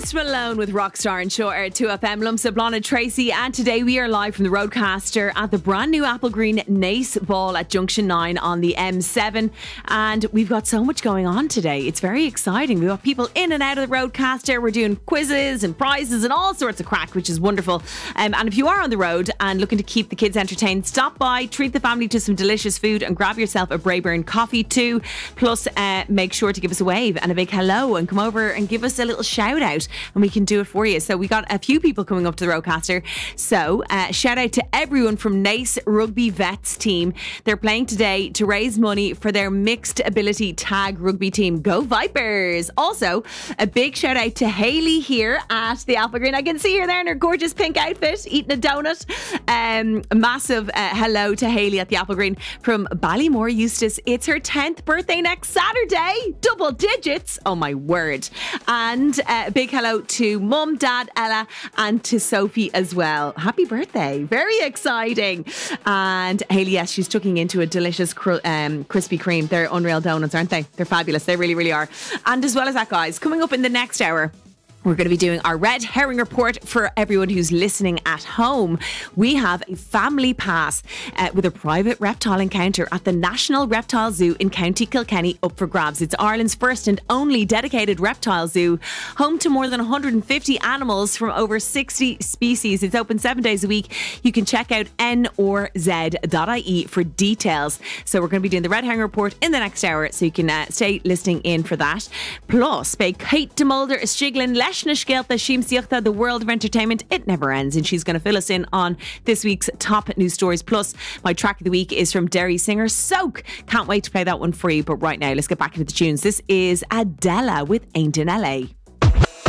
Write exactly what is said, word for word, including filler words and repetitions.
Post Malone with Rockstar and Shore two F M. Lumsa Blonde Tracy, and today we are live from the Roadcaster at the brand new Applegreen Nace Ball at Junction nine on the M seven, and we've got so much going on today. It's very exciting. We've got people in and out of the Roadcaster. We're doing quizzes and prizes and all sorts of crack, which is wonderful. Um, and if you are on the road and looking to keep the kids entertained, stop by, treat the family to some delicious food, and grab yourself a Brayburn coffee too. Plus, uh, make sure to give us a wave and a big hello and come over and give us a little shout out, and we can do it for you. So we got a few people coming up to the Roadcaster. So uh, shout out to everyone from Nace Rugby Vets team. They're playing today to raise money for their mixed ability tag rugby team. Go Vipers! Also, a big shout out to Hayley here at the Applegreen. I can see her there in her gorgeous pink outfit eating a donut. Um, a massive uh, hello to Hayley at the Applegreen from Ballymore Eustace. It's her tenth birthday next Saturday. Double digits. Oh my word. And uh, a big hello to Mum, Dad, Ella, and to Sophie as well. Happy birthday. Very exciting. And Hayley, yes, she's tucking into a delicious cr- um, Krispy Kreme. They're unreal donuts, aren't they? They're fabulous. They really, really are. And as well as that, guys, coming up in the next hour, we're going to be doing our red herring report for everyone who's listening at home. We have a family pass uh, with a private reptile encounter at the National Reptile Zoo in County Kilkenny up for grabs. It's Ireland's first and only dedicated reptile zoo, home to more than one hundred fifty animals from over sixty species. It's open seven days a week. You can check out N R Z dot I E for details. So we're going to be doing the red herring report in the next hour, so you can uh, stay listening in for that. Plus, by Kate de Mulder, Stiglin, Lesh the world of entertainment, it never ends, and she's going to fill us in on this week's top news stories. Plus, my track of the week is from Derry singer Soak. Can't wait to play that one for you, but right now let's get back into the tunes. This is Adela with Ain't in L A.